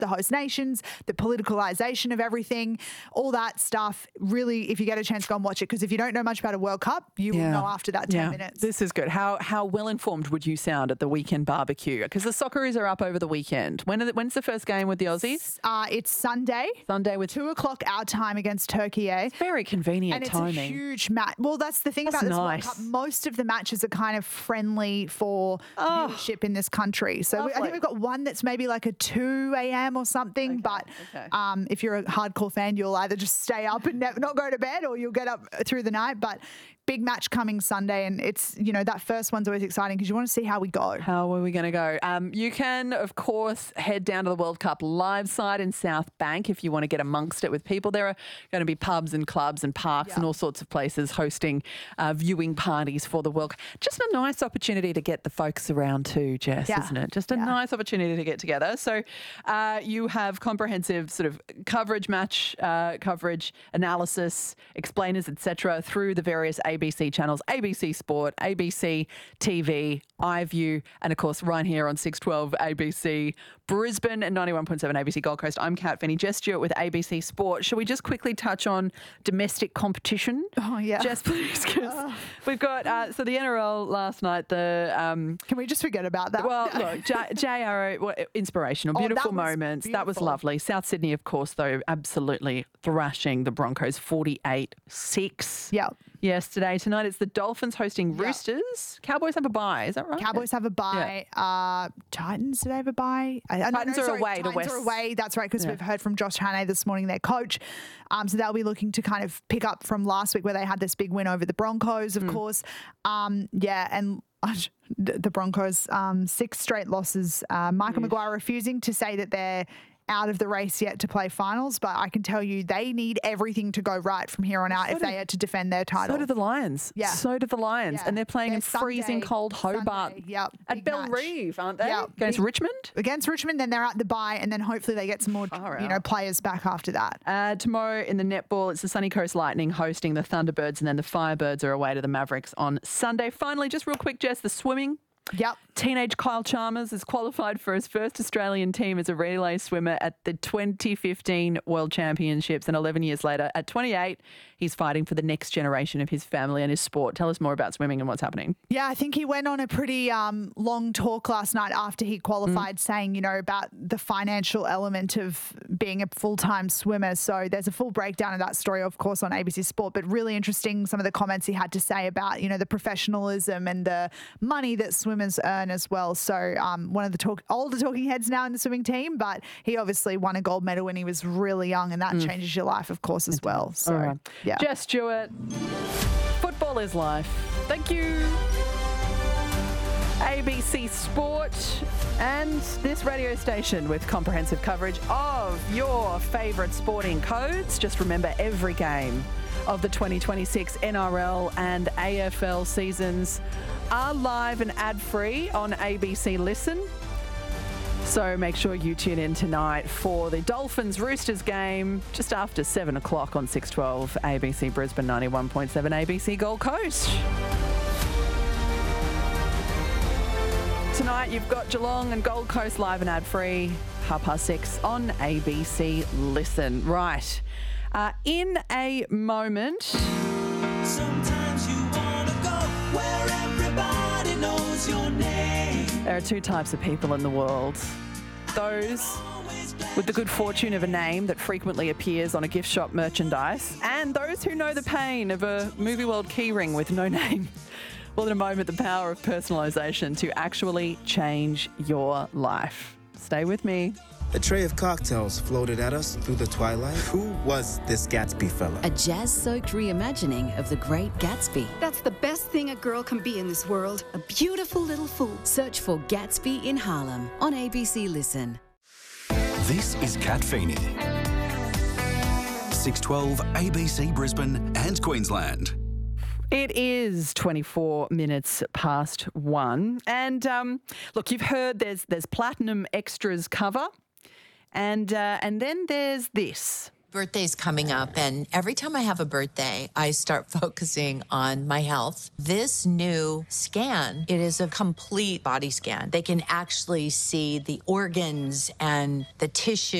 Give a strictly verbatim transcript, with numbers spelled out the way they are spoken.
the host nations, the politicalisation of everything, all that stuff. Really, if you get a chance, go and watch it, because if you don't know much about a World Cup, you Yeah. will know after that ten Yeah. minutes. This is good. How how well informed would you sound at the weekend barbecue? Because the Socceroos are up over the weekend. When are the, when's the first game with the Aussies? Uh, it's Sunday. Sunday with Two o'clock our time against Turkey, eh? very convenient And it's timing. a huge match. Well, that's the thing That's about this nice. World Cup. Most of the matches are kind of friendly for Oh, viewership in this country. So we, I lovely. think we've got one that's maybe like a two a.m. or something. Okay, But okay. um, if you're a hardcore fan, you'll either just stay up and never, not go to bed, or you'll get up through the night. But big match coming Sunday, and it's, you know, that first one's always exciting because you want to see how we go. How are we going to go? Um, you can, of course, head down to the World Cup live side in South Bank if you want to get amongst it with people. There are going to be pubs and clubs and parks Yeah. and all sorts of places hosting uh, viewing parties for the World Cup. Just a nice opportunity to get the folks around too, Jess, Yeah. isn't it? Just a Yeah. nice opportunity to get together. So uh, you have comprehensive sort of coverage, match uh, coverage, analysis, explainers, et cetera, through the various A B C channels, A B C Sport, A B C T V, iView, and of course right here on six twelve A B C Brisbane and ninety-one point seven A B C Gold Coast. I'm Kat Finney. Jess Stewart with A B C Sport. Shall we just quickly touch on domestic competition? Oh, yeah. Jess, please, 'cause we've got, uh, so the N R L last night, the... Um, Can we just forget about that? well, look, J- JRO, well, inspirational, Oh, that beautiful was moments. That was beautiful. lovely. South Sydney, of course, though, absolutely thrashing the Broncos forty-eight six. Yeah. Yesterday. Tonight it's the Dolphins hosting Yeah. Roosters. Cowboys have a bye, is that right? Cowboys have a bye. Uh, Titans, do they have a bye? I, I don't Titans know. are Sorry, away to Titans West- are away. That's right, because Yeah. we've heard from Josh Hannay this morning, their coach. Um, so they'll be looking to kind of pick up from last week where they had this big win over the Broncos, Hmm. of course. Um, yeah, and the Broncos, um, six straight losses. Uh, Michael Maguire refusing to say that they're out of the race yet to play finals, but I can tell you they need everything to go right from here on out So if do- they are to defend their title. So do the Lions. Yeah. So do the Lions. Yeah. And they're playing They're in freezing Sunday- cold Hobart. Sunday, yep, At big Bell match. Reeve, aren't they? Yeah, Against big- Richmond? Against Richmond, then they're at the bye, and then hopefully they get some more, Far you know, out. players back after that. Uh, tomorrow in the netball, it's the Sunny Coast Lightning hosting the Thunderbirds, and then the Firebirds are away to the Mavericks on Sunday. Finally, just real quick, Jess, the swimming. Yep. Teenage Kyle Chalmers is qualified for his first Australian team as a relay swimmer at the twenty fifteen World Championships, and eleven years later, at twenty-eight, he's fighting for the next generation of his family and his sport. Tell us more about swimming and what's happening. Yeah, I think he went on a pretty um, long talk last night after he qualified, saying, you know, about the financial element of being a full-time swimmer. So there's a full breakdown of that story, of course, on A B C Sport, but really interesting some of the comments he had to say about, you know, the professionalism and the money that swimmers earn as well. So um, one of the talk, older talking heads now in the swimming team, but he obviously won a gold medal when he was really young, and that changes your life, of course, as well. So, All right. yeah. Jess Stewart, football is life. Thank you. A B C Sport and this radio station with comprehensive coverage of your favourite sporting codes. Just remember, every game of the twenty twenty-six N R L and A F L seasons are live and ad-free on A B C Listen. So make sure you tune in tonight for the Dolphins-Roosters game just after seven o'clock on six twelve A B C Brisbane, ninety-one point seven A B C Gold Coast. Tonight you've got Geelong and Gold Coast live and ad-free, half past six on A B C Listen. Right. Uh, in a moment... Sometimes you wanna go where everybody knows your name. There are two types of people in the world. Those with the good fortune of a name that frequently appears on a gift shop merchandise, and those who know the pain of a Movie World keyring with no name. Well, in a moment, the power of personalisation to actually change your life. Stay with me. A tray of cocktails floated at us through the twilight. Who was this Gatsby fella? A jazz-soaked reimagining of The Great Gatsby. That's the best thing a girl can be in this world. A beautiful little fool. Search for Gatsby in Harlem on A B C Listen. This is Kat Feeney. six twelve A B C Brisbane and Queensland. It is twenty-four minutes past one. And um, look, you've heard there's there's Platinum Extras cover. And uh, and then there's this. Birthday's coming up, and every time I have a birthday, I start focusing on my health. This new scan, it is a complete body scan. They can actually see the organs and the tissue